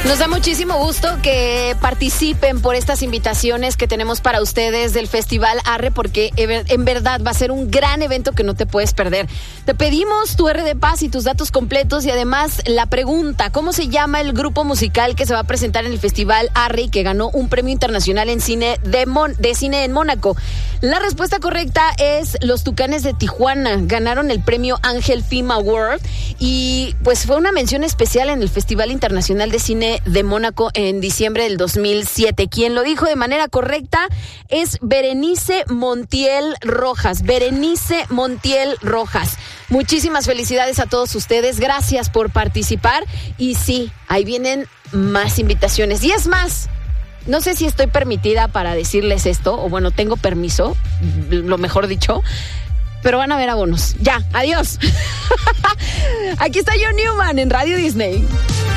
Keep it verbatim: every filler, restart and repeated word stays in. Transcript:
Nos da muchísimo gusto que participen por estas invitaciones que tenemos para ustedes del Festival Arre, porque en verdad va a ser un gran evento que no te puedes perder. Te pedimos tu R de Paz y tus datos completos y además la pregunta: ¿cómo se llama el grupo musical que se va a presentar en el Festival Arre y que ganó un premio internacional en cine de, Mon- de cine en Mónaco? La respuesta correcta es Los Tucanes de Tijuana. Ganaron el premio Ángel Film Award y pues fue una mención especial en el Festival Internacional de Cine de Mónaco en diciembre del dos mil siete. Quien lo dijo de manera correcta es Berenice Montiel Rojas. Berenice Montiel Rojas. Muchísimas felicidades a todos ustedes. Gracias por participar. Y sí, ahí vienen más invitaciones. Y es más, no sé si estoy permitida para decirles esto, o bueno, tengo permiso, lo mejor dicho, pero van a haber abonos. Ya, adiós. Aquí está John Newman en Radio Disney.